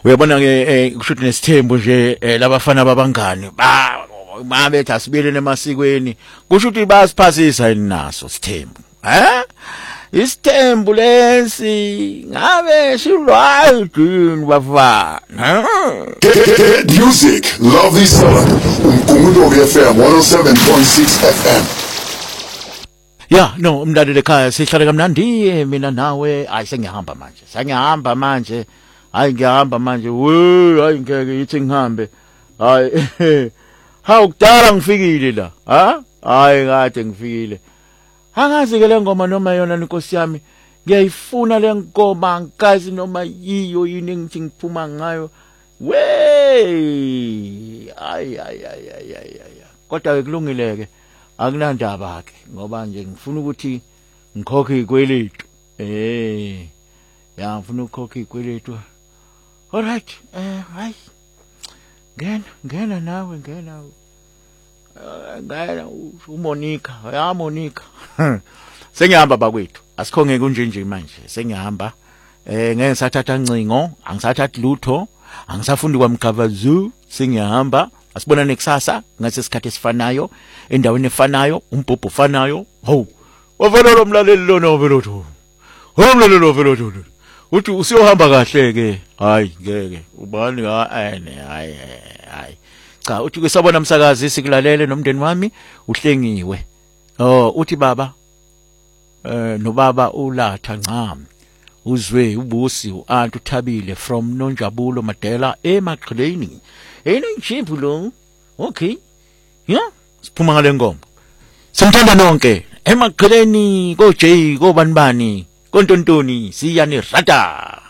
uyabona ke kusho nesithembu nje labafana babangani babethi asibelene emasikweni kusho ukuthi bayasiphasisa inaso sithembu isithembu lesi ngabe silright bafana music love this song Umkhumbulo FM 107.6 FM. Yeah, no, umlaleli ekhaya sihlale kamnandi mina nawe sengiyahamba manje. Ngiyahamba manje. Hayi ngeke yithi ngihambe. Hayi. Hawu kudala ngifikile la. Hayi kade ngifikile. Angazi ke le ngoma noma yona inkosi yami. Ngiyayifuna le ngoma ngikazi noma yiyo yini engithi ngiphuma ngayo. Ay. Kodwa kulungileke. Akunandaba ke ngoba nje ngifuna ukuthi ngikhokhe ikweletu ngifuna ukukhokha ikweletu. Alright, hayi ngena nawe uMonica Monica sengihamba bakwethu asikhonge kunje manje sengihamba ngeke ngisathatha ncingo angisathathi lutho angisafundi kwamgavazu sengihamba asibona nekusasa ngase isikhathi esifanayo endaweni efanayo umbhobho ofanayo wavela lo mlaleli lona ovelotho umlaleli ovelotho uthi usiyohamba kahle ke hayi ngeke ubani hayi cha uthi kusabona umsakazi sikulalele nomndeni wami uhlengiwe uthi baba nobaba ulatha ncam uzwe ubusi uAntu Thabile from Nonjabulo Madela eMaqheleni enenjiphu lo okay siphuma ngale ngoma simthanda nonke eMaqheleni ko J ko banibani kontontoni siyani rada